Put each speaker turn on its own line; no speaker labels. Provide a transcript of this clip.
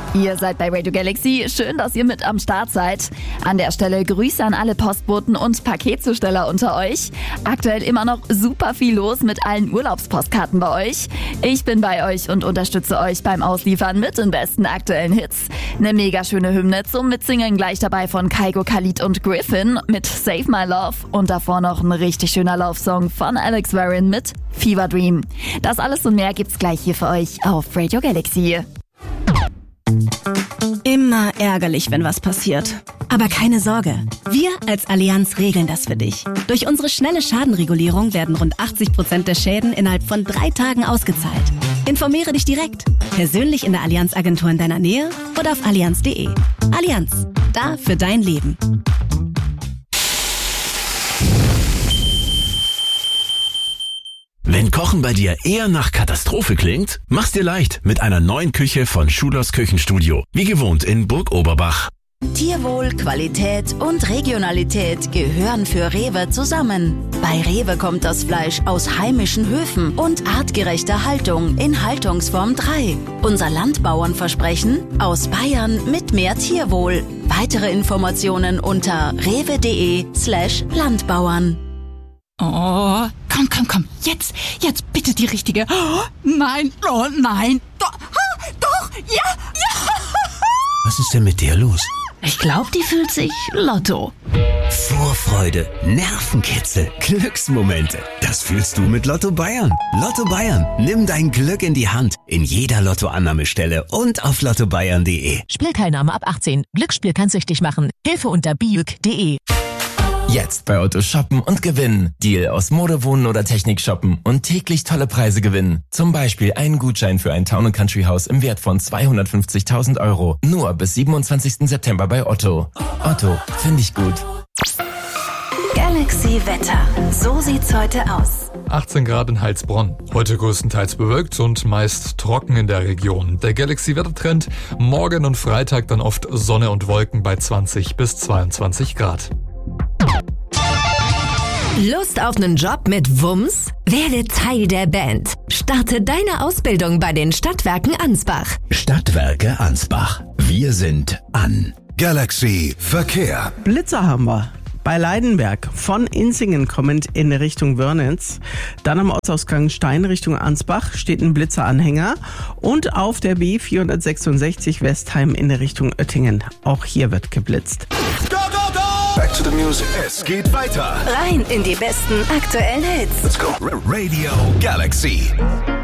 Ihr seid bei Radio Galaxy. Schön, dass ihr mit am Start seid. An der Stelle Grüße an alle Postboten und Paketzusteller unter euch. Aktuell immer noch super viel los mit allen Urlaubspostkarten bei euch. Ich bin bei euch und unterstütze euch beim Ausliefern mit den besten aktuellen Hits. Eine mega schöne Hymne zum Mitsingen gleich dabei von Kygo, Khalid und Griffin mit Save My Love. Und davor noch ein richtig schöner Love-Song von Alex Warren mit Fever Dream. Das alles und mehr gibt's gleich hier für euch auf Radio Galaxy.
Immer ärgerlich, wenn was passiert. Aber keine Sorge, wir als Allianz regeln das für dich. Durch unsere schnelle Schadenregulierung werden rund 80% der Schäden innerhalb von 3 Tagen ausgezahlt. Informiere dich direkt, persönlich in der Allianz-Agentur in deiner Nähe oder auf allianz.de. Allianz, da für dein Leben.
Wenn Kochen bei dir eher nach Katastrophe klingt, mach's dir leicht mit einer neuen Küche von Schulers Küchenstudio. Wie gewohnt in Burg Oberbach.
Tierwohl, Qualität und Regionalität gehören für Rewe zusammen. Bei Rewe kommt das Fleisch aus heimischen Höfen und artgerechter Haltung in Haltungsform 3. Unser Landbauernversprechen: aus Bayern mit mehr Tierwohl. Weitere Informationen unter rewe.de/Landbauern.
Oh, komm, jetzt bitte die richtige. Oh, nein, doch, ja.
Was ist denn mit der los?
Ich glaube, die fühlt sich Lotto.
Vorfreude, Nervenkitzel, Glücksmomente. Das fühlst du mit Lotto Bayern. Lotto Bayern, nimm dein Glück in die Hand. In jeder Lottoannahmestelle und auf lottobayern.de.
Spielteilnahme ab 18. Glücksspiel kann süchtig machen. Hilfe unter biuk.de.
Jetzt bei Otto shoppen und gewinnen. Deal aus Mode, Wohnen oder Technik shoppen und täglich tolle Preise gewinnen. Zum Beispiel einen Gutschein für ein Town & Country Haus im Wert von 250.000 €. Nur bis 27. September bei Otto. Otto, finde ich gut.
Galaxy Wetter. So sieht's heute aus.
18 Grad in Heilsbronn. Heute größtenteils bewölkt und meist trocken in der Region. Der Galaxy-Wettertrend: morgen und Freitag dann oft Sonne und Wolken bei 20 bis 22 Grad.
Lust auf einen Job mit Wumms? Werde Teil der Band. Starte deine Ausbildung bei den Stadtwerken Ansbach.
Stadtwerke Ansbach. Wir sind an. Galaxy Verkehr.
Blitzer haben wir. Bei Leidenberg von Insingen kommend in Richtung Wörnitz. Dann am Ortsausgang Stein Richtung Ansbach steht ein Blitzeranhänger. Und auf der B466 Westheim in Richtung Oettingen. Auch hier wird geblitzt.
Back to the music. Es geht weiter.
Rein in die besten aktuellen Hits.
Let's go. Radio Galaxy.